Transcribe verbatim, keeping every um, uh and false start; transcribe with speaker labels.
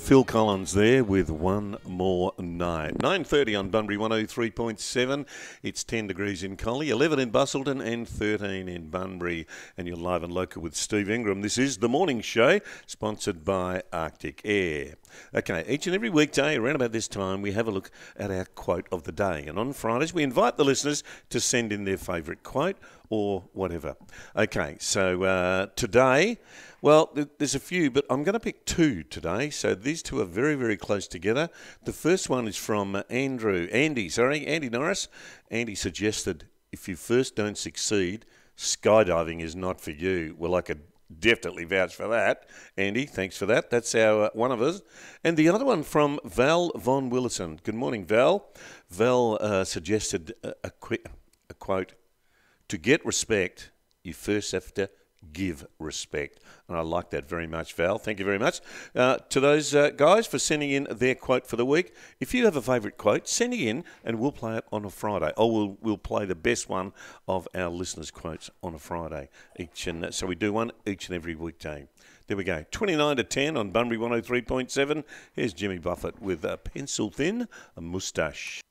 Speaker 1: Phil Collins there with One More Night. nine thirty on Bunbury one oh three point seven. It's ten degrees in Collie, eleven in Busselton and thirteen in Bunbury. And you're live and local with Steve Ingram. This is The Morning Show, sponsored by Arctic Air. Okay, each and every weekday around about this time we have a look at our quote of the day. And on Fridays we invite the listeners to send in their favourite quote or whatever. Okay, so uh, today... Well, there's a few, but I'm going to pick two today. So these two are very, very close together. The first one is from Andrew, Andy, sorry, Andy Norris. Andy suggested, if you first don't succeed, skydiving is not for you. Well, I could definitely vouch for that. Andy, thanks for that. That's our uh, one of us. And the other one from Val Von Willison. Good morning, Val. Val uh, suggested a, a, qu- a quote, to get respect, you first have to give respect. And I like that very much, Val. Thank you very much. Uh, to those uh, guys for sending in their quote for the week. If you have a favourite quote, send it in and we'll play it on a Friday. Or we'll, we'll play the best one of our listeners' quotes on a Friday. Each and So we do one each and every weekday. There we go. twenty-nine to ten on Bunbury one oh three point seven. Here's Jimmy Buffett with a pencil-thin moustache.